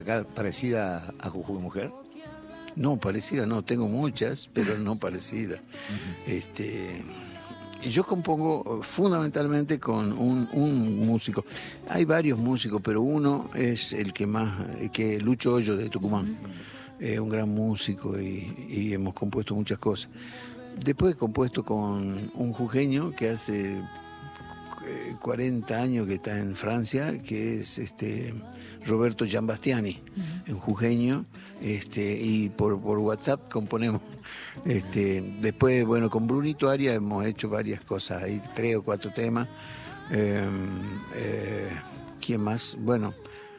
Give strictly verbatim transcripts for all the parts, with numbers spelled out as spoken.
Acá, parecida a Jujuy Mujer. No, parecida no, tengo muchas, pero no parecida. Uh-huh. Este, yo compongo fundamentalmente con un, un músico. Hay varios músicos, pero uno es el que más, que Lucho Hoyo de Tucumán. Es uh-huh. un gran músico y, y hemos compuesto muchas cosas. Después he compuesto con un jujeño que hace cuarenta años que está en Francia, que es este Roberto Giambastiani, uh-huh. un jujeño, este, y por, por WhatsApp componemos. Este, después, bueno, con Brunito Arias hemos hecho varias cosas, hay tres o cuatro temas. Eh, eh, ¿Quién más? Bueno,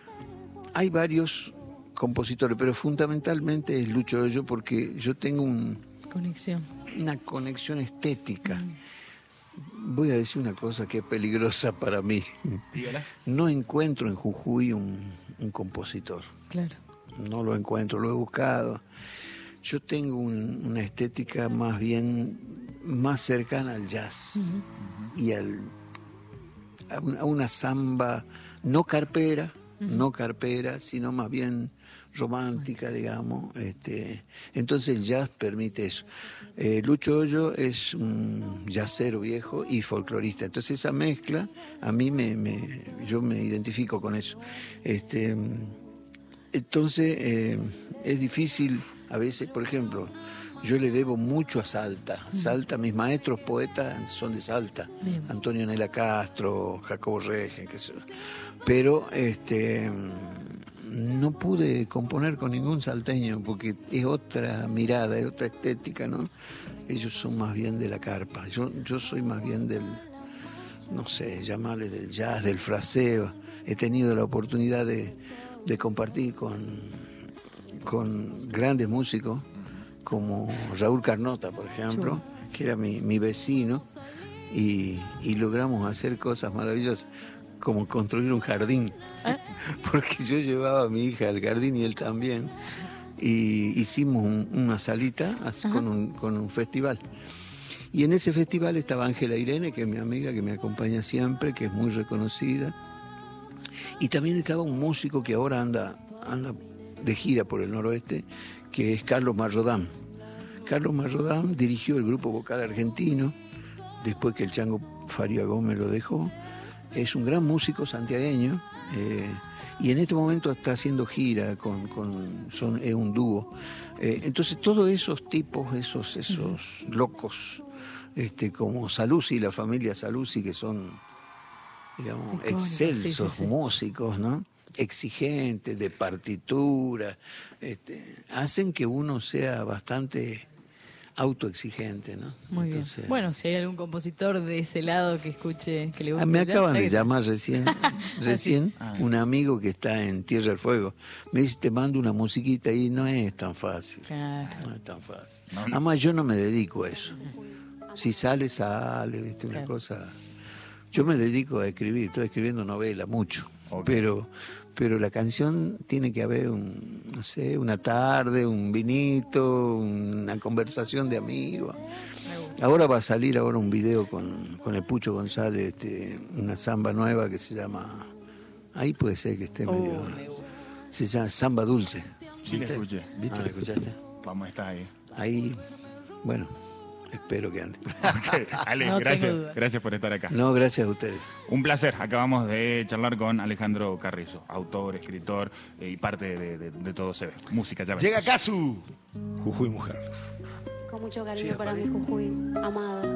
hay varios compositores, pero fundamentalmente es Lucho Hoyo, porque yo tengo un, conexión. una conexión estética. Uh-huh. Voy a decir una cosa que es peligrosa para mí. Dígala. No encuentro en Jujuy un, un compositor. Claro. No lo encuentro, lo he buscado. Yo tengo un, una estética más bien más cercana al jazz uh-huh. y al, a, una, a una samba no carpera, uh-huh. no carpera, sino más bien romántica, digamos. Este, entonces el jazz permite eso. Eh, Lucho Hoyo es un jazzero viejo y folclorista. Entonces esa mezcla, a mí me, me yo me identifico con eso. Este, entonces eh, es difícil a veces, por ejemplo, yo le debo mucho a Salta. Salta, mis maestros poetas son de Salta. Bien. Antonio Nela Castro, Jacobo Regen, qué sé yo. Pero este no pude componer con ningún salteño porque es otra mirada, es otra estética, ¿no? Ellos son más bien de la carpa. Yo, yo soy más bien del, no sé, llamarle del jazz, del fraseo. He tenido la oportunidad de, de compartir con, con grandes músicos como Raúl Carnota, por ejemplo, sí. que era mi, mi vecino, y, y logramos hacer cosas maravillosas, como construir un jardín, ¿Eh? porque yo llevaba a mi hija al jardín y él también, y hicimos un, una salita con un, con un festival. Y en ese festival estaba Ángela Irene, que es mi amiga, que me acompaña siempre, que es muy reconocida, y también estaba un músico que ahora anda, anda de gira por el noroeste, que es Carlos Marrodán. Carlos Marrodán dirigió el grupo Vocal Argentino, después que el Chango Faria Gómez lo dejó. Es un gran músico santiagueño eh, y en este momento está haciendo gira con, con son es un dúo. Eh, entonces todos esos tipos, esos esos locos, este, como Saluzzi, la familia Saluzzi, que son, digamos, icónico, excelsos sí, sí, sí. músicos, ¿no? Exigentes, de partitura, este, hacen que uno sea bastante autoexigente, ¿no? Muy Entonces, bien. Bueno, si hay algún compositor de ese lado que escuche, que le guste. Me acaban de llamar recién, recién ah, sí. un amigo que está en Tierra del Fuego. Me dice, te mando una musiquita y no es tan fácil. Claro. No es tan fácil. No, no. Además, yo no me dedico a eso. Si sale, sale, ¿viste? Una claro. cosa. Yo me dedico a escribir, estoy escribiendo novela mucho, okay. pero pero la canción tiene que haber un, no sé, una tarde, un vinito, una conversación de amigos. Ahora va a salir ahora un video con, con el Pucho González, este, una samba nueva que se llama, ahí puede ser que esté oh, medio, se llama Samba Dulce. Sí, la escuché. ¿Viste? Ah, ¿la escuchaste? Vamos a estar ahí. Ahí, bueno. Espero que ande. Okay. Ale, no gracias, gracias por estar acá. No, gracias a ustedes. Un placer. Acabamos de charlar con Alejandro Carrizo, autor, escritor eh, y parte de, de, de Todo Se Ve. Música, ya ves. Llega Casu, Jujuy Mujer. Con mucho cariño sí, para mi Jujuy, amada.